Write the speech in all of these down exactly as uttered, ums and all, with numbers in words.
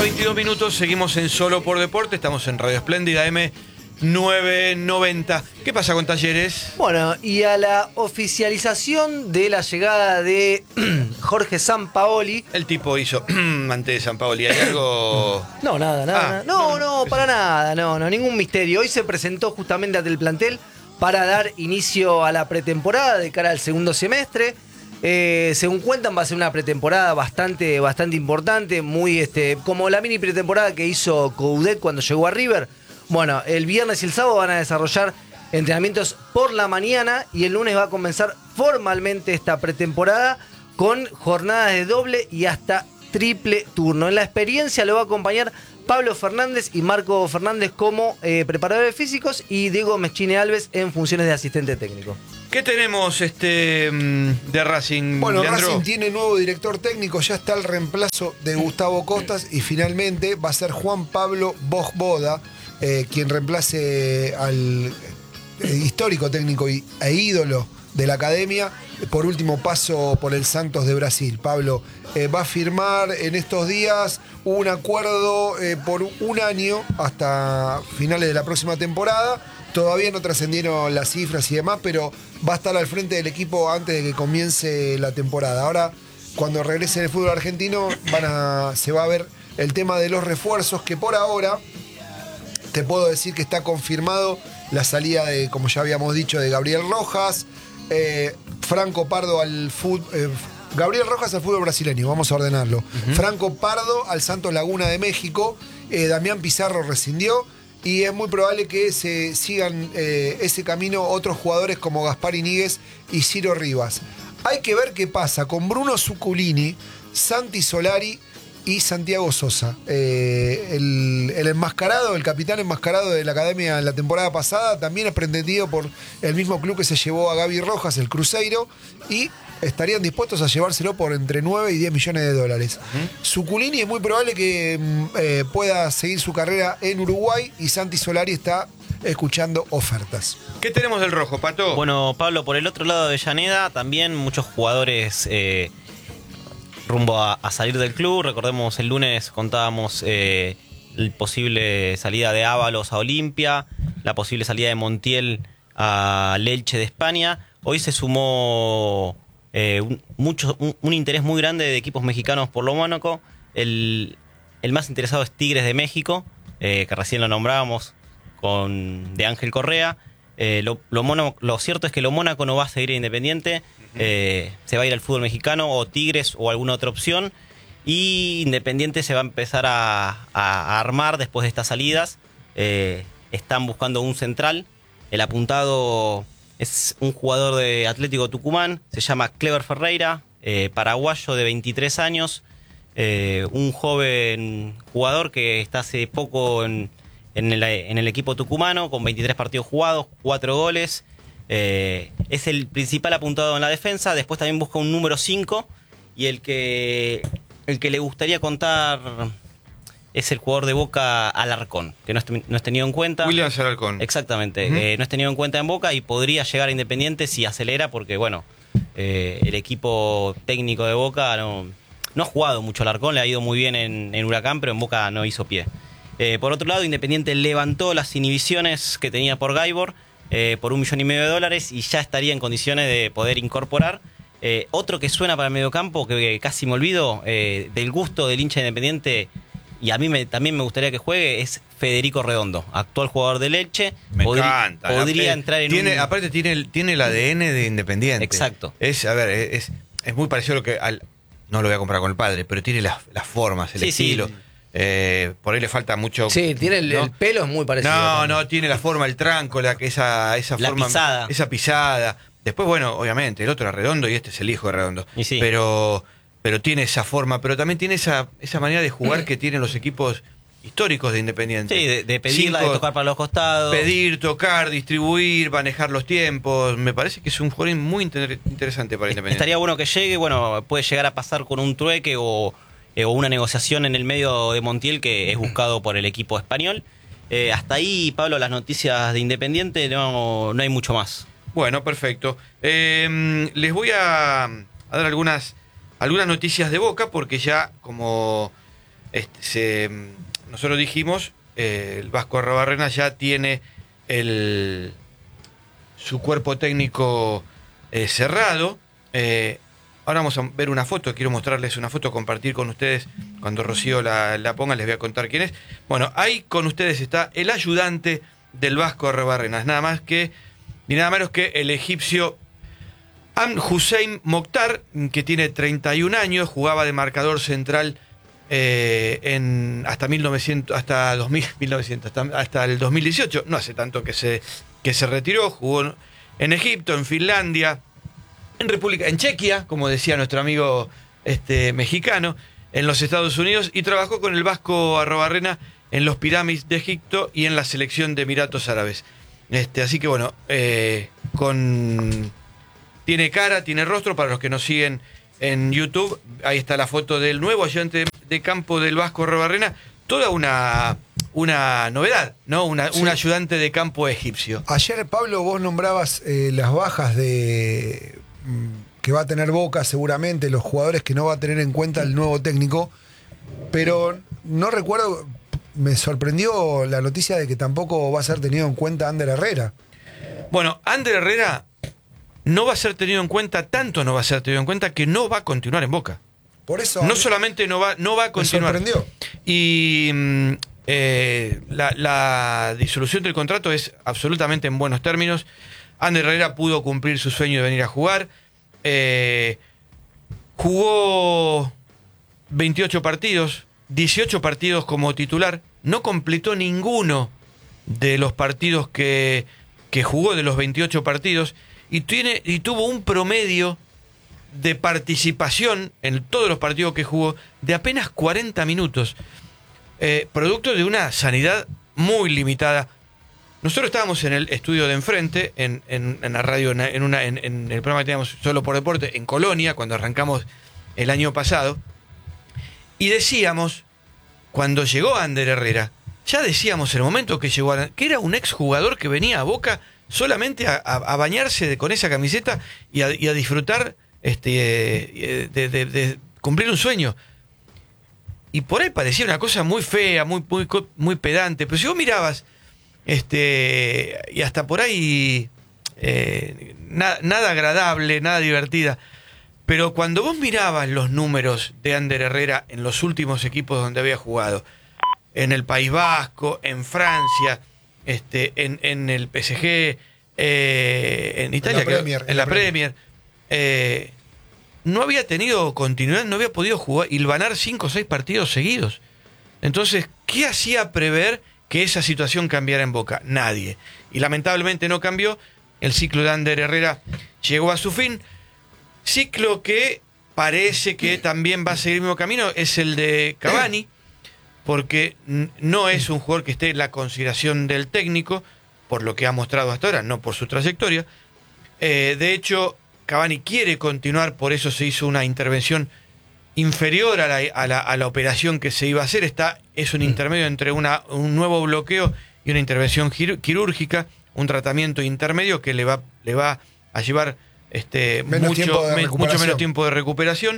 veintidós minutos, seguimos en Solo por Deporte, estamos en Radio Espléndida M novecientos noventa. ¿Qué pasa con Talleres? Bueno, y a la oficialización de la llegada de Jorge Sampaoli. El tipo hizo ante de Sampaoli, ¿hay algo...? No, nada, nada. Ah, nada. No, no, no, para eso. nada, no, no, ningún misterio. Hoy se presentó justamente ante el plantel para dar inicio a la pretemporada de cara al segundo semestre. Eh, según cuentan, va a ser una pretemporada bastante, bastante importante, muy este, como la mini pretemporada que hizo Coudet cuando llegó a River. Bueno, el viernes y el sábado van a desarrollar entrenamientos por la mañana y el lunes va a comenzar formalmente esta pretemporada con jornadas de doble y hasta triple turno. En la experiencia lo va a acompañar Pablo Fernández y Marco Fernández como eh, preparadores físicos y Diego Meschine Alves en funciones de asistente técnico. ¿Qué tenemos este de Racing, Bueno, Leandro? Racing tiene nuevo director técnico, ya está el reemplazo de Gustavo Costas y finalmente va a ser Juan Pablo Bojboda, eh, quien reemplace al eh, histórico técnico y, e ídolo de la academia, por último paso por el Santos de Brasil. Pablo eh, va a firmar en estos días un acuerdo eh, por un año hasta finales de la próxima temporada. Todavía no trascendieron las cifras y demás, pero va a estar al frente del equipo antes de que comience la temporada. Ahora, cuando regrese el fútbol argentino, van a, se va a ver el tema de los refuerzos, que por ahora te puedo decir que está confirmado la salida de, como ya habíamos dicho, de Gabriel Rojas, eh, Franco Pardo al fútbol... Eh, Gabriel Rojas al fútbol brasileño, vamos a ordenarlo. Uh-huh. Franco Pardo al Santos Laguna de México, eh, Damián Pizarro rescindió. Y es muy probable que se sigan eh, ese camino otros jugadores como Gaspar Iníguez y Ciro Rivas. Hay que ver qué pasa con Bruno Zuculini, Santi Solari y Santiago Sosa. Eh, el, el enmascarado, el capitán enmascarado de la academia en la temporada pasada, también es pretendido por el mismo club que se llevó a Gaby Rojas, el Cruzeiro, y estarían dispuestos a llevárselo por entre nueve y diez millones de dólares. Uh-huh. Zuculini es muy probable que eh, pueda seguir su carrera en Uruguay y Santi Solari está escuchando ofertas. ¿Qué tenemos del rojo, Pato? Bueno, Pablo, por el otro lado de Avellaneda, también muchos jugadores eh, rumbo a, a salir del club. Recordemos, el lunes contábamos eh, la posible salida de Ábalos a Olimpia, la posible salida de Montiel a Elche de España. Hoy se sumó... Eh, un, mucho, un, un interés muy grande de equipos mexicanos por lo Mónaco. El, el más interesado es Tigres de México, eh, que recién lo nombrábamos con de Ángel Correa. Eh, lo, lo, mono, lo cierto es que lo Mónaco no va a seguir Independiente, eh, se va a ir al fútbol mexicano o Tigres o alguna otra opción. Y Independiente se va a empezar a, a, a armar después de estas salidas. Eh, están buscando un central. El apuntado... es un jugador de Atlético Tucumán, se llama Clever Ferreira, eh, paraguayo de veintitrés años, eh, un joven jugador que está hace poco en, en, el, en el equipo tucumano, con veintitrés partidos jugados, cuatro goles, eh, es el principal apuntado en la defensa. Después también busca un número cinco y el que, el que le gustaría contar... es el jugador de Boca Alarcón, que no es, no es tenido en cuenta. William Alarcón. Exactamente, uh-huh. eh, no es tenido en cuenta en Boca y podría llegar a Independiente si acelera, porque bueno, eh, el equipo técnico de Boca no, no ha jugado mucho Alarcón, le ha ido muy bien en, en Huracán, pero en Boca no hizo pie. Eh, por otro lado, Independiente levantó las inhibiciones que tenía por Gaibor eh, por un millón y medio de dólares y ya estaría en condiciones de poder incorporar. Eh, otro que suena para el mediocampo, que, que casi me olvido, eh, del gusto del hincha Independiente, y a mí me, también me gustaría que juegue, es Federico Redondo, actual jugador del Elche. Me Podri- encanta. Podría Eh, entrar en tiene, un... Aparte tiene el, tiene el A D N de Independiente. Exacto. Es, a ver, es, es muy parecido a lo que... Al, no lo voy a comparar con el padre, pero tiene las, las formas, el Sí, estilo. sí. Eh, por ahí le falta mucho... Sí, tiene el, ¿no? el pelo es muy parecido. No, también. no, tiene la forma, el tranco, la, esa, esa La forma... pisada. Esa pisada. Después, bueno, obviamente, el otro era Redondo y este es el hijo de Redondo. Y sí. Pero, pero tiene esa forma, pero también tiene esa, esa manera de jugar que tienen los equipos históricos de Independiente. Sí, de, de pedirla, Cinco, de tocar para los costados. Pedir, tocar, distribuir, manejar los tiempos. Me parece que es un jugador muy inter interesante para Independiente. Estaría bueno que llegue, bueno, puede llegar a pasar con un trueque o, eh, o una negociación en el medio de Montiel, que es buscado por el equipo español. Eh, hasta ahí, Pablo, las noticias de Independiente, no, no hay mucho más. Bueno, perfecto. Eh, les voy a, a dar algunas, algunas noticias de Boca, porque ya como... este, se, nosotros dijimos, eh, el Vasco Arrobarrena ya tiene el, su cuerpo técnico eh, cerrado. Eh, ahora vamos a ver una foto, quiero mostrarles una foto, compartir con ustedes. Cuando Rocío la, la ponga les voy a contar quién es. Bueno, ahí con ustedes está el ayudante del Vasco Arrobarrena, nada más que ni nada menos que el egipcio Amr Hussein Mokhtar, que tiene treinta y un años, jugaba de marcador central eh, en hasta mil novecientos, hasta dos mil, mil novecientos, hasta, hasta el dos mil dieciocho, no hace tanto que se, que se retiró, jugó en Egipto, en Finlandia, en República, en Chequia, como decía nuestro amigo este, mexicano, en los Estados Unidos, y trabajó con el Vasco Arrobarrena en los Pirámides de Egipto y en la selección de Emiratos Árabes. Este, así que bueno, eh, con tiene cara, tiene rostro, para los que nos siguen en YouTube, ahí está la foto del nuevo ayudante de, de campo del Vasco Arrobarrena, toda una, una novedad, ¿no? Una, sí. Un ayudante de campo egipcio. Ayer, Pablo, vos nombrabas eh, las bajas de mm, que va a tener Boca seguramente, los jugadores que no va a tener en cuenta el nuevo técnico, pero no recuerdo, me sorprendió la noticia de que tampoco va a ser tenido en cuenta Ander Herrera. Bueno, Ander Herrera no va a ser tenido en cuenta, tanto no va a ser tenido en cuenta que no va a continuar en Boca. Por eso. No solamente no va, no va a continuar. Me sorprendió. Y eh, la, la disolución del contrato es absolutamente en buenos términos. Ander Herrera pudo cumplir su sueño de venir a jugar. Eh, jugó veintiocho partidos, dieciocho partidos como titular. No completó ninguno de los partidos que, que jugó, de los veintiocho partidos. Y, tiene, y tuvo un promedio de participación en todos los partidos que jugó de apenas cuarenta minutos, eh, producto de una sanidad muy limitada. Nosotros estábamos en el estudio de enfrente, en, en, en la radio, en, una, en, en el programa que teníamos Solo por Deporte, en Colonia, cuando arrancamos el año pasado, y decíamos, cuando llegó Ander Herrera, ya decíamos en el momento que llegó, que era un exjugador que venía a Boca solamente a, a, a bañarse de, con esa camiseta y a, y a disfrutar este, de, de, de cumplir un sueño. Y por ahí parecía una cosa muy fea, muy, muy, muy pedante, pero si vos mirabas, este, y hasta por ahí eh, na, nada agradable, nada divertida, pero cuando vos mirabas los números de Ander Herrera en los últimos equipos donde había jugado, en el País Vasco, en Francia, Este, en, en el P S G, eh, en Italia, en la Premier, en la Premier, eh, no había tenido continuidad, no había podido jugar, hilvanar cinco o seis partidos seguidos. Entonces, ¿qué hacía prever que esa situación cambiara en Boca? Nadie. Y lamentablemente no cambió. El ciclo de Ander Herrera llegó a su fin. Ciclo que parece que también va a seguir el mismo camino, es el de Cavani, porque no es un jugador que esté en la consideración del técnico, por lo que ha mostrado hasta ahora, no por su trayectoria. Eh, de hecho, Cavani quiere continuar, por eso se hizo una intervención inferior a la, a la, a la operación que se iba a hacer. Está, es un intermedio entre una, un nuevo bloqueo y una intervención quirúrgica, un tratamiento intermedio que le va, le va a llevar este, menos mucho, me, mucho menos tiempo de recuperación.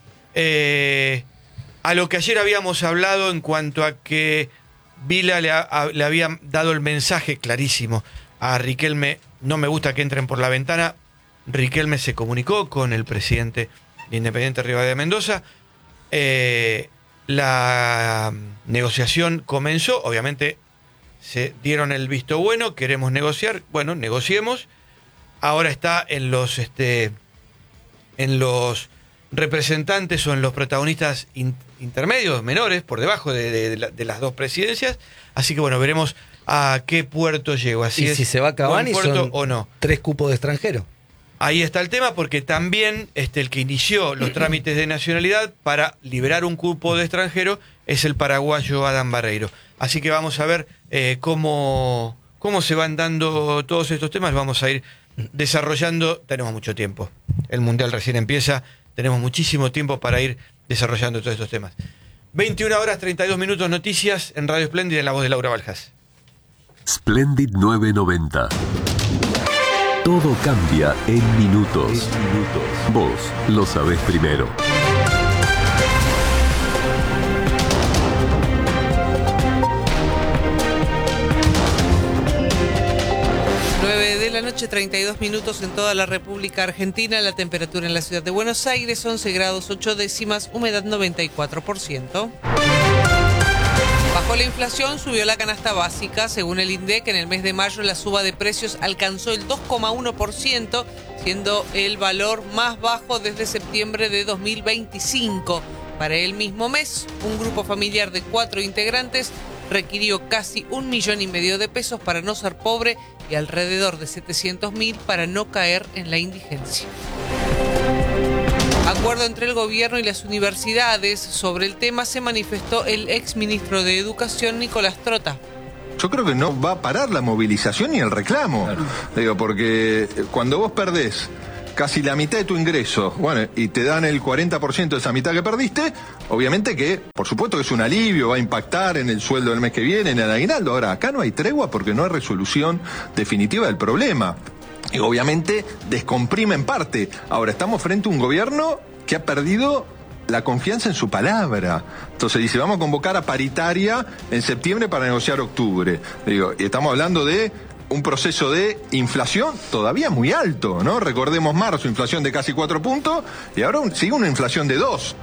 Eh, A lo que ayer habíamos hablado en cuanto a que Vila le, a, le había dado el mensaje clarísimo a Riquelme, no me gusta que entren por la ventana. Riquelme se comunicó con el presidente de Independiente Rivadavia Mendoza. Eh, la negociación comenzó, obviamente se dieron el visto bueno, queremos negociar, bueno, negociemos. Ahora está en los, este, en los representantes o en los protagonistas in, intermedios, menores, por debajo de, de, de, la, de las dos presidencias. Así que bueno, veremos a qué puerto llego. Así y es, si se va Cavani, son o no. tres cupos de extranjero. Ahí está el tema, porque también este, el que inició los trámites de nacionalidad para liberar un cupo de extranjero es el paraguayo Adam Barreiro. Así que vamos a ver eh, cómo, cómo se van dando todos estos temas. Vamos a ir desarrollando. Tenemos mucho tiempo. El Mundial recién empieza. Tenemos muchísimo tiempo para ir desarrollando todos estos temas. veintiuna horas treinta y dos minutos, noticias en Radio Splendid, en la voz de Laura Baljas. Splendid novecientos noventa. Todo cambia en minutos. Vos lo sabés primero. noche, treinta y dos minutos en toda la República Argentina. La temperatura en la ciudad de Buenos Aires, once grados ocho décimas, humedad noventa y cuatro por ciento. Bajó la inflación, subió la canasta básica. Según el INDEC, en el mes de mayo la suba de precios alcanzó el dos coma uno por ciento, siendo el valor más bajo desde septiembre de dos mil veinticinco. Para el mismo mes, un grupo familiar de cuatro integrantes requirió casi un millón y medio de pesos para no ser pobre y alrededor de setecientos mil para no caer en la indigencia. Acuerdo entre el gobierno y las universidades. Sobre el tema se manifestó el exministro de Educación, Nicolás Trota. Yo creo que no va a parar la movilización ni el reclamo. Claro. Digo, porque cuando vos perdés casi la mitad de tu ingreso, bueno, y te dan el cuarenta por ciento de esa mitad que perdiste, obviamente que, por supuesto que es un alivio, va a impactar en el sueldo del mes que viene, en el aguinaldo. Ahora, acá no hay tregua porque no hay resolución definitiva del problema. Y obviamente descomprime en parte. Ahora, estamos frente a un gobierno que ha perdido la confianza en su palabra. Entonces dice, vamos a convocar a paritaria en septiembre para negociar octubre. Digo, y estamos hablando de un proceso de inflación todavía muy alto, ¿no? Recordemos marzo, inflación de casi cuatro puntos, y ahora un, sigue una inflación de dos.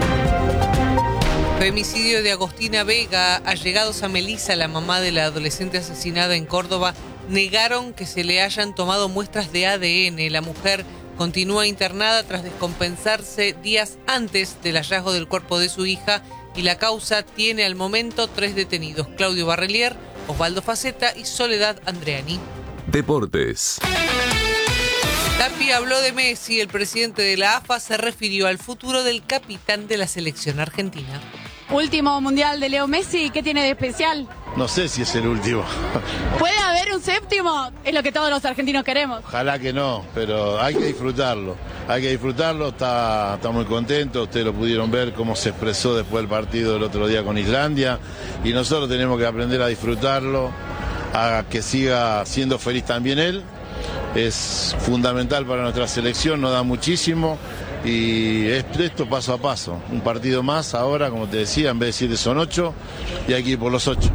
Femicidio de Agostina Vega. Allegados a Melissa, la mamá de la adolescente asesinada en Córdoba, negaron que se le hayan tomado muestras de A D N. La mujer continúa internada tras descompensarse días antes del hallazgo del cuerpo de su hija y la causa tiene al momento tres detenidos: Claudio Barrelier, Osvaldo Faceta y Soledad Andreani. Deportes. Tapia habló de Messi. El presidente de la A F A se refirió al futuro del capitán de la selección argentina. Último mundial de Leo Messi, ¿qué tiene de especial? No sé si es el último. ¿Puede haber un séptimo? Es lo que todos los argentinos queremos. Ojalá que no, pero hay que disfrutarlo. Hay que disfrutarlo, está, está muy contento. Ustedes lo pudieron ver cómo se expresó después del partido del otro día con Islandia. Y nosotros tenemos que aprender a disfrutarlo, a que siga siendo feliz también él. Es fundamental para nuestra selección, nos da muchísimo. Y es esto paso a paso, un partido más ahora, como te decía, en vez de siete son ocho y hay que ir por los ocho.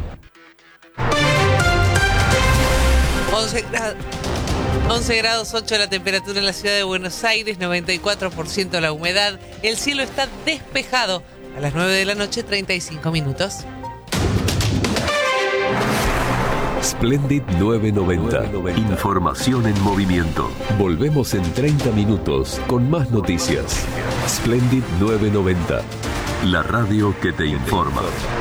once grados ocho la temperatura en la ciudad de Buenos Aires, noventa y cuatro por ciento la humedad, el cielo está despejado. A las nueve de la noche, treinta y cinco minutos. Splendid nueve noventa. Información en movimiento. Volvemos en treinta minutos con más noticias. Splendid nueve noventa. La radio que te informa.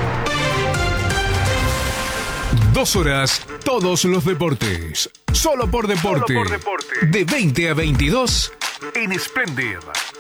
Dos horas, todos los deportes. Solo por deporte. Solo por deporte. De veinte a veintidós en Splendid.